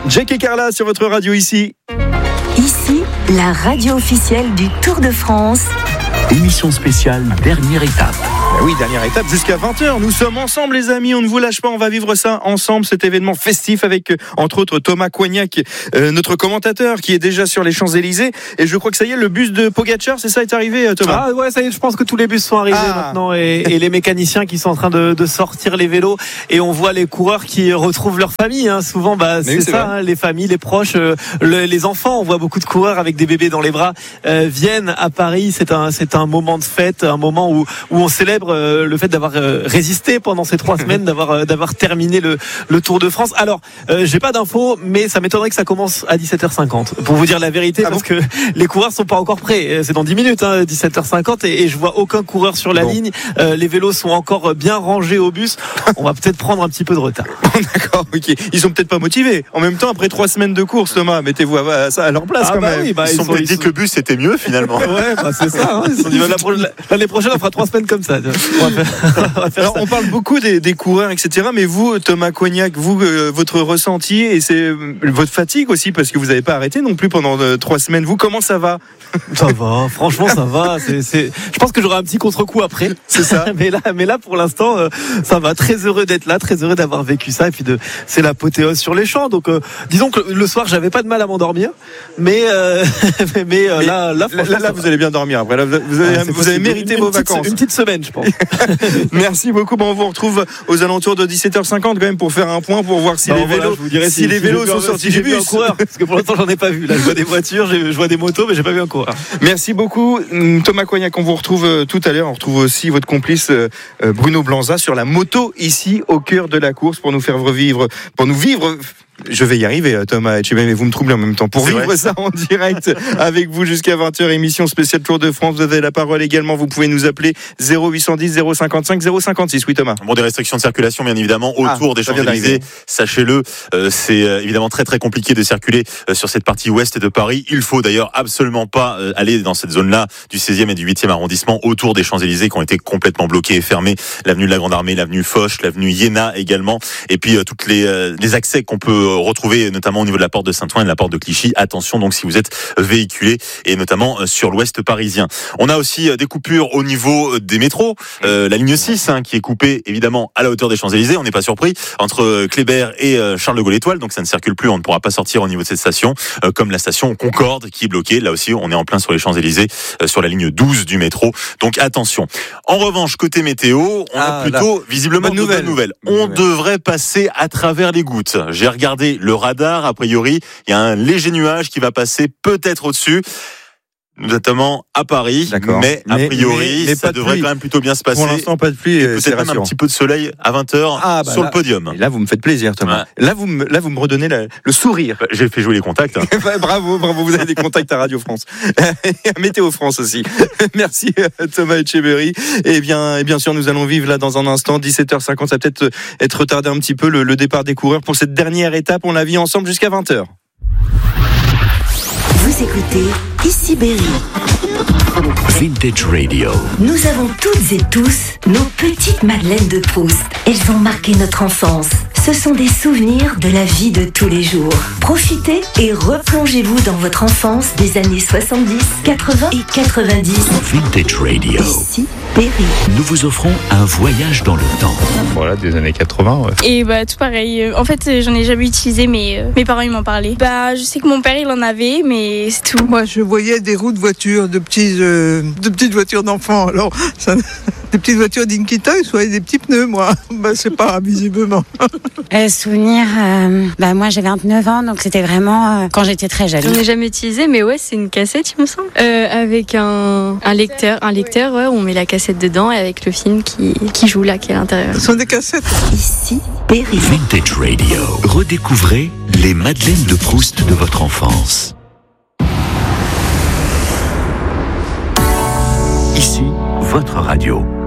Jack et Carla sur votre radio ici. Ici, la radio officielle du Tour de France. Émission spéciale, dernière étape. Oui, dernière étape jusqu'à 20h. Nous sommes ensemble les amis, on ne vous lâche pas, on va vivre ça ensemble, cet événement festif avec entre autres Thomas Coignac, notre commentateur qui est déjà sur les Champs-Élysées. Et je crois que ça y est, le bus de Pogacar, c'est ça, est arrivé Thomas? Ah ouais, ça y est, je pense que tous les bus sont arrivés maintenant et les mécaniciens qui sont en train de sortir les vélos et on voit les coureurs qui retrouvent leur famille. Souvent, c'est ça, les familles, les proches, les enfants. On voit beaucoup de coureurs avec des bébés dans les bras viennent à Paris. C'est un moment de fête, un moment où on célèbre le fait d'avoir résisté pendant ces 3 semaines, d'avoir terminé le Tour de France. Alors, j'ai pas d'infos, mais ça m'étonnerait que ça commence à 17h50. Pour vous dire la vérité, parce que les coureurs sont pas encore prêts. C'est dans 10 minutes, 17h50, et je vois aucun coureur sur la ligne. Les vélos sont encore bien rangés au bus. On va peut-être prendre un petit peu de retard. D'accord, ok. Ils sont peut-être pas motivés. En même temps, après 3 semaines de course, Thomas, mettez-vous ça à leur place quand même. Oui, ils ont dit que le bus c'était mieux finalement. Ouais, c'est ça. Ils sont dit, l'année prochaine, on fera 3 semaines comme ça. Alors, on parle beaucoup des coureurs, etc. Mais vous, Thomas Coignac, votre ressenti et c'est votre fatigue aussi, parce que vous n'avez pas arrêté non plus pendant 3 semaines. Vous, comment ça va? Ça va, franchement, ça va. Je pense que j'aurai un petit contre-coup après. C'est ça. mais là, pour l'instant, ça va. Très heureux d'être là, très heureux d'avoir vécu ça. Et puis c'est l'apothéose sur les champs. Donc, disons que le soir, j'avais pas de mal à m'endormir. Mais là, vous allez bien dormir. Après, là, vous avez mérité vos vacances. Une petite semaine, je pense. Merci beaucoup. On vous retrouve aux alentours de 17h50 quand même pour faire un point, pour voir si les vélos sont sortis du bus. Parce que pour l'instant, j'en ai pas vu. Là, je vois des voitures, je vois des motos, mais j'ai pas vu un coureur. Merci beaucoup, Thomas Coignac. On vous retrouve tout à l'heure. On retrouve aussi votre complice Bruno Blanza sur la moto ici au cœur de la course pour nous vivre. Je vais y arriver, Thomas, mais vous me troublez en même temps. Pour vivre ça en direct avec vous jusqu'à 20h, émission spéciale Tour de France. Vous avez la parole également. Vous pouvez nous appeler 0810 055 056. Oui, Thomas. Des restrictions de circulation, bien évidemment, autour des Champs-Élysées. Sachez-le, c'est évidemment très très compliqué de circuler sur cette partie ouest de Paris. Il faut d'ailleurs absolument pas aller dans cette zone-là du 16e et du 8e arrondissement autour des Champs-Élysées qui ont été complètement bloqués et fermés. L'avenue de la Grande Armée, l'avenue Foch, l'avenue Iéna également. Et puis toutes les accès qu'on peut retrouver notamment au niveau de la porte de Saint-Ouen et de la porte de Clichy. Attention donc si vous êtes véhiculé et notamment sur l'ouest parisien. On a aussi des coupures au niveau des métros. La ligne 6 qui est coupée évidemment à la hauteur des Champs-Élysées. On n'est pas surpris, entre Kléber et Charles de Gaulle Étoile. Donc ça ne circule plus, on ne pourra pas sortir au niveau de cette station. Comme la station Concorde qui est bloquée. Là aussi on est en plein sur les Champs-Élysées, sur la ligne 12 du métro. Donc attention. En revanche côté météo, on a plutôt visiblement de bonnes nouvelles. On devrait passer à travers les gouttes. J'ai regardé le radar, a priori, il y a un léger nuage qui va passer peut-être au-dessus, notamment à Paris, mais a priori ça devrait quand même plutôt bien se passer. Pour l'instant pas de pluie, et peut-être même un petit peu de soleil à 20h sur le podium. Là vous me faites plaisir, Thomas. Ouais. Là vous me redonnez le sourire. J'ai fait jouer les contacts. Bravo, vous avez des contacts à Radio France et à Météo France aussi. Merci Thomas Etcheverry. Et bien sûr nous allons vivre là dans un instant 17h50, ça va peut-être être retardé un petit peu le départ des coureurs pour cette dernière étape. On la vit ensemble jusqu'à 20h. Vous écoutez Ici Berry. Vintage Radio. Nous avons toutes et tous nos petites Madeleines de Proust. Elles ont marqué notre enfance. Ce sont des souvenirs de la vie de tous les jours. Profitez et replongez-vous dans votre enfance des années 70, 80 et 90. Vintage Radio. Ici Berry. Nous vous offrons un voyage dans le temps. Voilà, des années 80. Ouais. Et tout pareil. En fait, j'en ai jamais utilisé, mais mes parents ils m'en parlaient. Je sais que mon père il en avait, mais c'est tout. Moi, je voyais des roues de voitures, de petites voitures d'enfants. Alors, des petites voitures d'Inkita, ils voyaient des petits pneus, moi. C'est pas visiblement. Souvenir, moi j'ai 29 ans, donc c'était vraiment quand j'étais très jeune. J'en ai jamais utilisé, mais ouais, c'est une cassette, il me semble. Avec un lecteur, ouais, on met la cassette dedans et avec le film qui joue là, qui est à l'intérieur. Ce sont des cassettes. Ici, Berry. Vintage Radio. Redécouvrez les Madeleines de Proust de votre enfance. Ici, votre radio.